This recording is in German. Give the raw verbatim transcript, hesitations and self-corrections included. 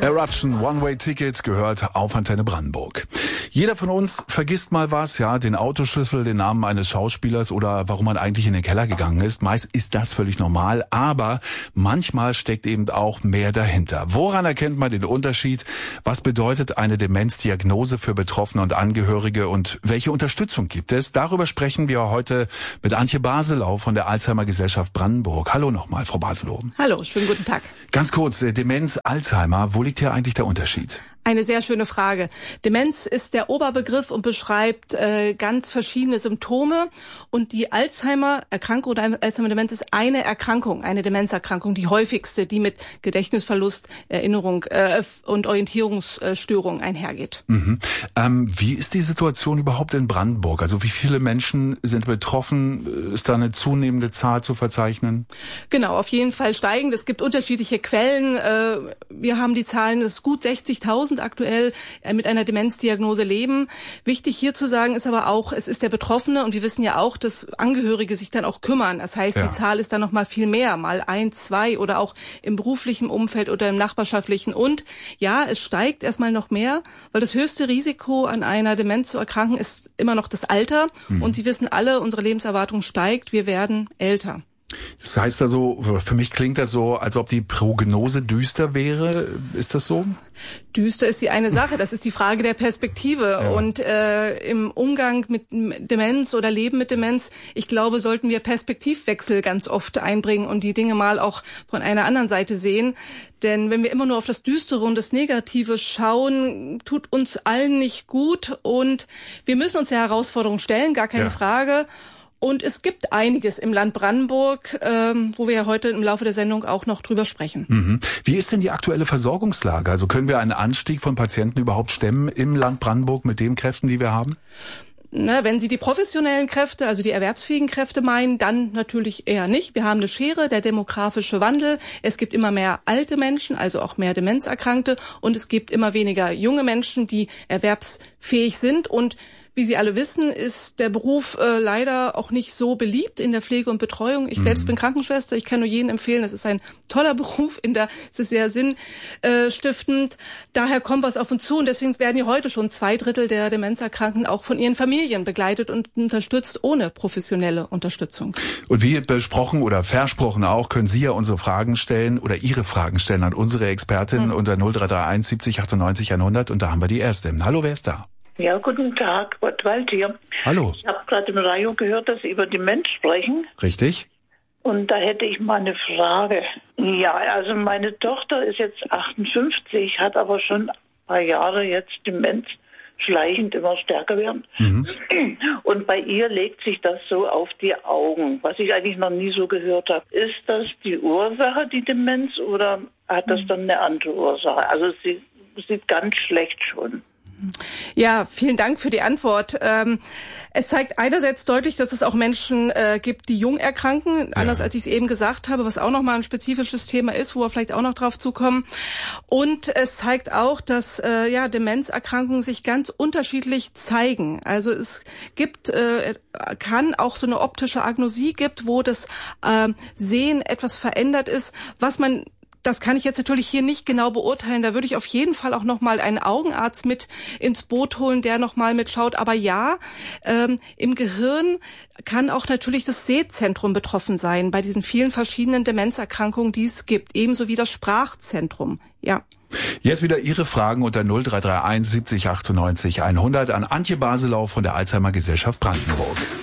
Eruption One-Way-Ticket gehört auf Antenne Brandenburg. Jeder von uns vergisst mal was, ja, den Autoschlüssel, den Namen eines Schauspielers oder warum man eigentlich in den Keller gegangen ist. Meist ist das völlig normal, aber manchmal steckt eben auch mehr dahinter. Woran erkennt man den Unterschied? Was bedeutet eine Demenzdiagnose für Betroffene und Angehörige und welche Unterstützung gibt es? Darüber sprechen wir heute mit Antje Baselow von der Alzheimer Gesellschaft Brandenburg. Hallo nochmal, Frau Baselow. Hallo, schönen guten Tag. Ganz kurz, Demenz, Alzheimer, wo liegt hier eigentlich der Unterschied? Eine sehr schöne Frage. Demenz ist der Oberbegriff und beschreibt äh, ganz verschiedene Symptome. Und die Alzheimer-Erkrankung oder Alzheimer-Demenz ist eine Erkrankung, eine Demenzerkrankung, die häufigste, die mit Gedächtnisverlust, Erinnerung äh, und Orientierungsstörung einhergeht. Mhm. Ähm, wie ist die Situation überhaupt in Brandenburg? Also wie viele Menschen sind betroffen? Ist da eine zunehmende Zahl zu verzeichnen? Genau, auf jeden Fall steigend. Es gibt unterschiedliche Quellen. Äh, wir haben die Zahlen, dass gut sechzigtausend aktuell mit einer Demenzdiagnose leben. Wichtig hier zu sagen ist aber auch, es ist der Betroffene und wir wissen ja auch, dass Angehörige sich dann auch kümmern. Das heißt, ja. Die Zahl ist dann noch mal viel mehr, mal ein, zwei oder auch im beruflichen Umfeld oder im nachbarschaftlichen. Und ja, es steigt erstmal noch mehr, weil das höchste Risiko an einer Demenz zu erkranken ist immer noch das Alter. Mhm. Und Sie wissen alle, unsere Lebenserwartung steigt, wir werden älter. Das heißt also, für mich klingt das so, als ob die Prognose düster wäre. Ist das so? Düster ist die eine Sache, das ist die Frage der Perspektive. Ja. Und äh, im Umgang mit Demenz oder Leben mit Demenz, ich glaube, sollten wir Perspektivwechsel ganz oft einbringen und die Dinge mal auch von einer anderen Seite sehen. Denn wenn wir immer nur auf das Düstere und das Negative schauen, tut uns allen nicht gut. Und wir müssen uns der Herausforderung stellen, gar keine ja. Frage. Und es gibt einiges im Land Brandenburg, ähm, wo wir ja heute im Laufe der Sendung auch noch drüber sprechen. Mhm. Wie ist denn die aktuelle Versorgungslage? Also können wir einen Anstieg von Patienten überhaupt stemmen im Land Brandenburg mit den Kräften, die wir haben? Na, wenn Sie die professionellen Kräfte, also die erwerbsfähigen Kräfte meinen, dann natürlich eher nicht. Wir haben eine Schere, der demografische Wandel. Es gibt immer mehr alte Menschen, also auch mehr Demenzerkrankte. Und es gibt immer weniger junge Menschen, die erwerbsfähig sind. Und wie Sie alle wissen, ist der Beruf äh, leider auch nicht so beliebt in der Pflege und Betreuung. Ich mhm. selbst bin Krankenschwester. Ich kann nur jedem empfehlen, es ist ein toller Beruf. In der, es ist sehr sinnstiftend. Daher kommt was auf uns zu. Und deswegen werden ja heute schon zwei Drittel der Demenzerkrankten auch von ihren Familien begleitet und unterstützt, ohne professionelle Unterstützung. Und wie besprochen oder versprochen auch, können Sie ja unsere Fragen stellen oder Ihre Fragen stellen an unsere Expertin mhm. unter null drei drei eins siebzig achtundneunzig hundert. Und da haben wir die erste. Hallo, wer ist da? Ja, guten Tag, Gottwald hier. Hallo. Ich habe gerade im Radio gehört, dass Sie über Demenz sprechen. Richtig. Und da hätte ich mal eine Frage. Ja, also meine Tochter ist jetzt achtundfünfzig, hat aber schon ein paar Jahre jetzt Demenz, schleichend immer stärker werden. Mhm. Und bei ihr legt sich das so auf die Augen, was ich eigentlich noch nie so gehört habe. Ist das die Ursache, die Demenz, oder hat das dann eine andere Ursache? Also sie sieht ganz schlecht schon. Ja, vielen Dank für die Antwort. Ähm, es zeigt einerseits deutlich, dass es auch Menschen äh, gibt, die jung erkranken, ja. anders als ich es eben gesagt habe, was auch nochmal ein spezifisches Thema ist, wo wir vielleicht auch noch drauf zukommen. Und es zeigt auch, dass äh, ja Demenzerkrankungen sich ganz unterschiedlich zeigen. Also es gibt, äh, kann auch so eine optische Agnosie gibt, wo das äh, Sehen etwas verändert ist, was man Das kann ich jetzt natürlich hier nicht genau beurteilen. Da würde ich auf jeden Fall auch nochmal einen Augenarzt mit ins Boot holen, der nochmal mitschaut. Aber ja, ähm, im Gehirn kann auch natürlich das Sehzentrum betroffen sein bei diesen vielen verschiedenen Demenzerkrankungen, die es gibt. Ebenso wie das Sprachzentrum. Ja. Jetzt wieder Ihre Fragen unter null drei drei eins siebzig achtundneunzig hundert an Antje Baselow von der Alzheimer Gesellschaft Brandenburg.